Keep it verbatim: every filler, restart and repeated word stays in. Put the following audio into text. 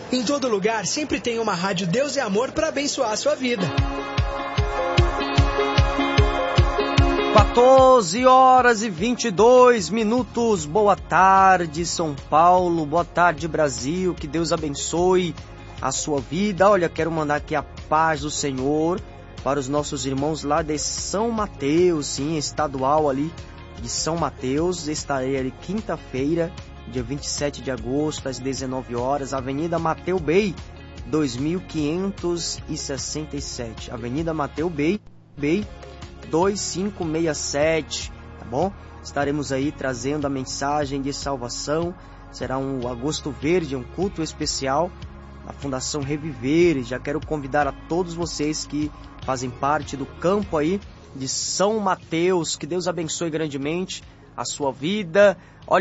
Em todo lugar, sempre tem uma rádio Deus é Amor para abençoar a sua vida. quatorze horas e vinte e dois minutos. Boa tarde, São Paulo. Boa tarde, Brasil. Que Deus abençoe a sua vida. Olha, quero mandar aqui a paz do Senhor para os nossos irmãos lá de São Mateus, sim, estadual ali de São Mateus. Estarei ali quinta-feira, dia vinte e sete de agosto, às dezenove horas, Avenida Mateu Bey, dois mil quinhentos e sessenta e sete. Avenida Mateu Bey, Bey dois cinco seis sete, tá bom? Estaremos aí trazendo a mensagem de salvação. Será um agosto verde, um culto especial da Fundação Reviver. Já quero convidar a todos vocês que fazem parte do campo aí de São Mateus. Que Deus abençoe grandemente a sua vida. Olha,